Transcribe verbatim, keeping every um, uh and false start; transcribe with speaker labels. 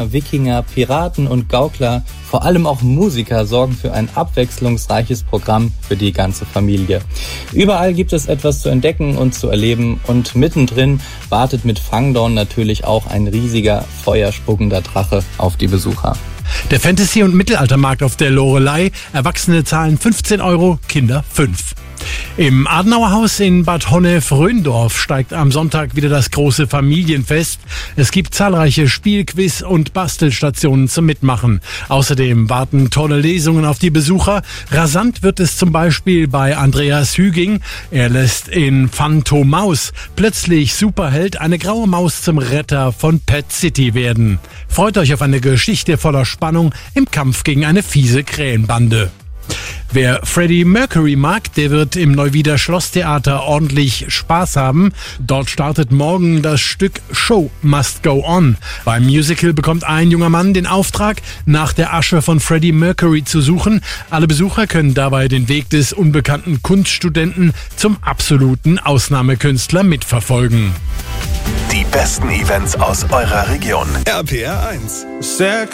Speaker 1: Wikinger, Piraten und Gaukler, vor allem auch Musiker sorgen für ein abwechslungsreiches Programm für die ganze Familie. Überall gibt es etwas zu entdecken und zu erleben und mittendrin wartet mit Fangdorn natürlich auch ein riesiger, feuerspuckender Drache auf die Besucher.
Speaker 2: Der Fantasy- und Mittelaltermarkt auf der Loreley. Erwachsene zahlen fünfzehn Euro, Kinder fünf. Im Adenauerhaus in Bad Honnef-Röndorf steigt am Sonntag wieder das große Familienfest. Es gibt zahlreiche Spiel-, Quiz- und Bastelstationen zum Mitmachen. Außerdem warten tolle Lesungen auf die Besucher. Rasant wird es zum Beispiel bei Andreas Hüging. Er lässt in Phantomaus plötzlich Superheld, eine graue Maus zum Retter von Pet City werden. Freut euch auf eine Geschichte voller Spannung im Kampf gegen eine fiese Krähenbande. Wer Freddie Mercury mag, der wird im Neuwieder Schlosstheater ordentlich Spaß haben. Dort startet morgen das Stück Show Must Go On. Beim Musical bekommt ein junger Mann den Auftrag, nach der Asche von Freddie Mercury zu suchen. Alle Besucher können dabei den Weg des unbekannten Kunststudenten zum absoluten Ausnahmekünstler mitverfolgen.
Speaker 3: Die besten Events aus eurer Region.
Speaker 4: R P R eins. Sehr